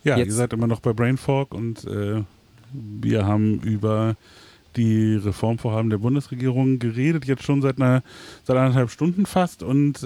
Ja, ihr Jetzt, seid immer noch bei Brainfork und wir haben über die Reformvorhaben der Bundesregierung geredet, jetzt schon seit 1,5 Stunden fast und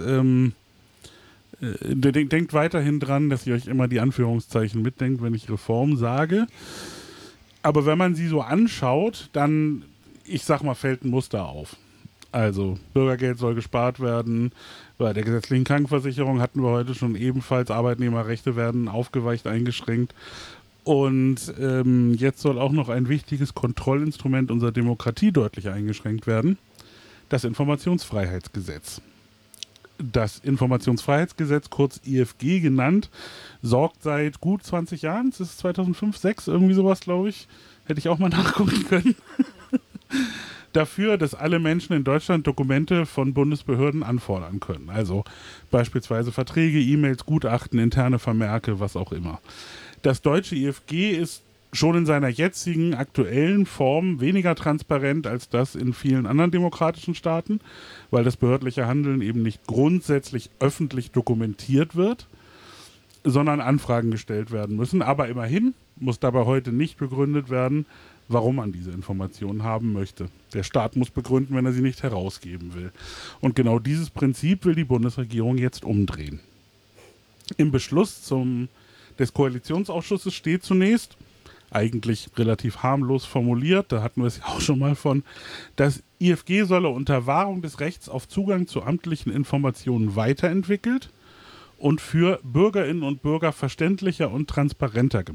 denkt weiterhin dran, dass ihr euch immer die Anführungszeichen mitdenkt, wenn ich Reform sage. Aber wenn man sie so anschaut, dann, ich sag mal, fällt ein Muster auf. Also Bürgergeld soll gespart werden, bei der gesetzlichen Krankenversicherung hatten wir heute schon ebenfalls, Arbeitnehmerrechte werden aufgeweicht, eingeschränkt. Und jetzt soll auch noch ein wichtiges Kontrollinstrument unserer Demokratie deutlich eingeschränkt werden, das Informationsfreiheitsgesetz. Das Informationsfreiheitsgesetz, kurz IFG genannt, sorgt seit gut 20 Jahren, das ist 2005, 2006, irgendwie sowas, glaube ich, hätte ich auch mal nachgucken können, dafür, dass alle Menschen in Deutschland Dokumente von Bundesbehörden anfordern können. Also beispielsweise Verträge, E-Mails, Gutachten, interne Vermerke, was auch immer. Das deutsche IFG ist schon in seiner jetzigen aktuellen Form weniger transparent als das in vielen anderen demokratischen Staaten, weil das behördliche Handeln eben nicht grundsätzlich öffentlich dokumentiert wird, sondern Anfragen gestellt werden müssen. Aber immerhin muss dabei heute nicht begründet werden, warum man diese Informationen haben möchte. Der Staat muss begründen, wenn er sie nicht herausgeben will. Und genau dieses Prinzip will die Bundesregierung jetzt umdrehen. Im Beschluss des Koalitionsausschusses steht zunächst, eigentlich relativ harmlos formuliert, da hatten wir es ja auch schon mal von, das IFG solle unter Wahrung des Rechts auf Zugang zu amtlichen Informationen weiterentwickelt und für Bürgerinnen und Bürger verständlicher und transparenter gemacht